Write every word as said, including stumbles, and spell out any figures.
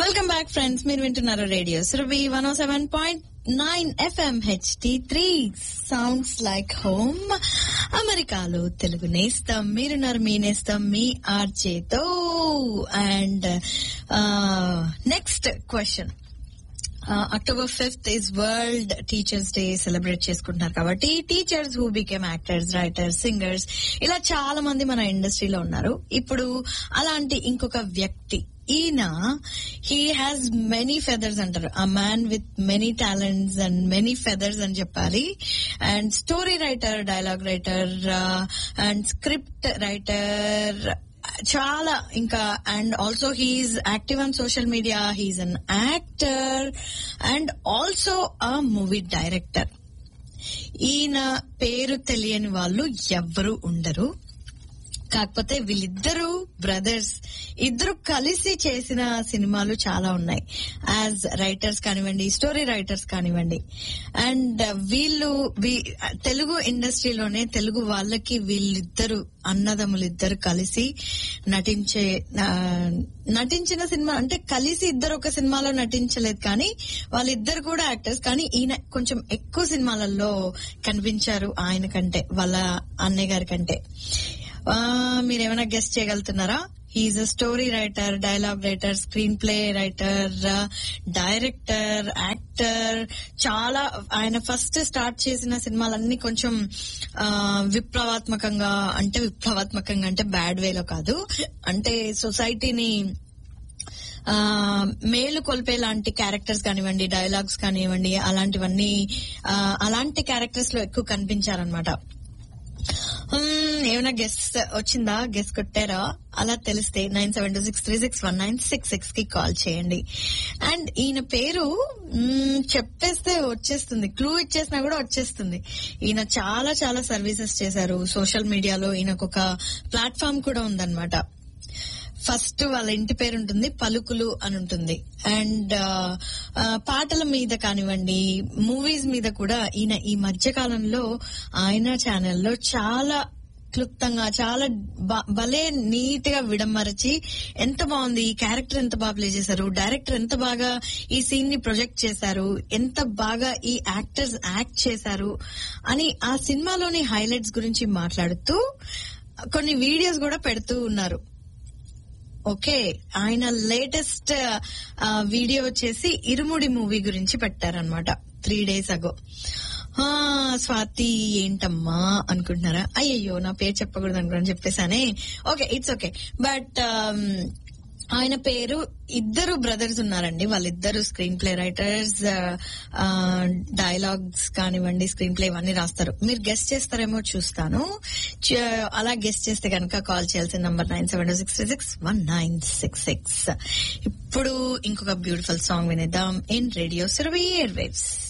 Welcome back friends, మీరు వింటున్నారు radio Surabhi one ఓ seven point nine FM H D three sounds like home. అమెరికాలో తెలుగు నేస్తం, మీరున్నారు మీ నేస్తం మీ ఆర్జేతో. And next question, October fifth is world teachers day celebrate చేసుకుంటున్నారు కాబట్టి teachers who became actors, writers, singers ఇలా చాలా మంది మన ఇండస్ట్రీలో ఉన్నారు. ఇప్పుడు అలాంటి ఇంకొక వ్యక్తి, ఈయన హీ హ్యాస్ మెనీ ఫెదర్స్ అంటారు, ఆ man with many talents and many feathers అని చెప్పాలి. And story writer, dialogue writer and script writer, చాలా ఇంకా. And also he's active on social media, he's an actor and also a movie director. ఈయన పేరు తెలియని వాళ్ళు ఎవ్వరూ ఉండరు. కాకపోతే వీళ్ళిద్దరూ బ్రదర్స్, ఇద్దరు కలిసి చేసిన సినిమాలు చాలా ఉన్నాయి. యాజ్ రైటర్స్ కానివ్వండి, స్టోరీ రైటర్స్ కానివ్వండి. అండ్ వీళ్ళు తెలుగు ఇండస్ట్రీలోనే తెలుగు వాళ్ళకి వీళ్ళిద్దరు అన్నదమ్ములు ఇద్దరు కలిసి నటించే నటించిన సినిమా అంటే కలిసి ఇద్దరు ఒక సినిమాలో నటించలేదు కానీ వాళ్ళిద్దరు కూడా యాక్టర్స్. కానీ ఈయన కొంచెం ఎక్కువ సినిమాలలో కనిపించారు ఆయన కంటే, వాళ్ళ అన్నయ్య గారి కంటే. మీరేమైనా guest చేయగలుగుతున్నారా? He's a story writer, dialogue writer, screen play writer, director, actor. చాలా ఆయన ఫస్ట్ స్టార్ట్ చేసిన సినిమాలన్నీ కొంచెం విప్లవాత్మకంగా, అంటే విప్లవాత్మకంగా అంటే బ్యాడ్ వేలో కాదు, అంటే సొసైటీని ఆ మేలు కొల్పే లాంటి క్యారెక్టర్స్ కానివ్వండి, డైలాగ్స్ కానివ్వండి, అలాంటివన్నీ అలాంటి క్యారెక్టర్స్ లో ఎక్కువ కనిపించారనమాట. ఏమైనా గెస్ట్ వచ్చిందా? గెస్ట్ కొట్టారా? అలా తెలిస్తే nine seven two six three six one nine six six కి కాల్ చేయండి. అండ్ ఈయన పేరు చెప్పేస్తే వచ్చేస్తుంది, క్లూ ఇచ్చేసినా కూడా వచ్చేస్తుంది. ఈయన చాలా చాలా సర్వీసెస్ చేశారు సోషల్ మీడియాలో. ఈయనకు ఒక ప్లాట్ఫామ్ కూడా ఉందన్నమాట. ఫస్ట్ వాళ్ళ ఇంటి పేరు ఉంటుంది, పలుకులు అని ఉంటుంది. అండ్ పాటల మీద కానివ్వండి, మూవీస్ మీద కూడా ఈయన ఈ మధ్య కాలంలో ఆయన ఛానల్లో చాలా క్లుప్తంగా, చాలా భలే నీట్ గా విడమరచి, ఎంత బాగుంది ఈ క్యారెక్టర్, ఎంత బాగా ప్లే చేశారు, డైరెక్టర్ ఎంత బాగా ఈ సీన్ ని ప్రొజెక్ట్ చేశారు, ఎంత బాగా ఈ యాక్టర్స్ యాక్ట్ చేశారు అని ఆ సినిమాలోని హైలైట్స్ గురించి మాట్లాడుతూ కొన్ని వీడియోస్ కూడా పెడుతూ ఉన్నారు. ఓకే, ఆయన లేటెస్ట్ వీడియో వచ్చేసి ఇరుముడి మూవీ గురించి పెట్టారనమాట త్రీ డేస్ అగో. స్వాతి ఏంటమ్మా అనుకుంటున్నారా? అయ్యయ్యో నా పేరు చెప్పకూడదు అనుకుని చెప్పేసానే. Okay, it's okay. బట్ ఆయన పేరు, ఇద్దరు బ్రదర్స్ ఉన్నారండి, వాళ్ళిద్దరు స్క్రీన్ ప్లే రైటర్స్, డైలాగ్స్ కానివ్వండి, స్క్రీన్ ప్లే ఇవన్నీ రాస్తారు. మీరు గెస్ట్ చేస్తారేమో చూస్తాను. అలా గెస్ట్ చేస్తే కనుక కాల్ చేయాల్సిన number nine seven two six six one nine six six. ఇప్పుడు ఇంకొక బ్యూటిఫుల్ సాంగ్ వినేద్దాం in radio Surabhi air waves.